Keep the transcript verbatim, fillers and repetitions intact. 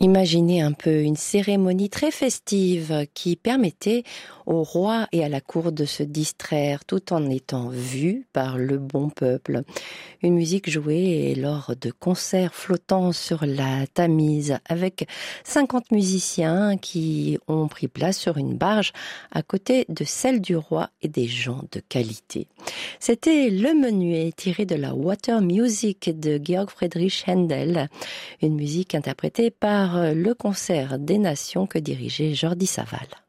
Imaginez un peu une cérémonie très festive qui permettait au roi et à la cour de se distraire tout en étant vus par le bon peuple. Une musique jouée lors de concerts flottants sur la Tamise avec cinquante musiciens qui ont pris place sur une barge à côté de celle du roi et des gens de qualité. C'était Le Menuet tiré de la Water Music de Georg Friedrich Händel, une musique interprétée par le Concert des Nations que dirigeait Jordi Savall.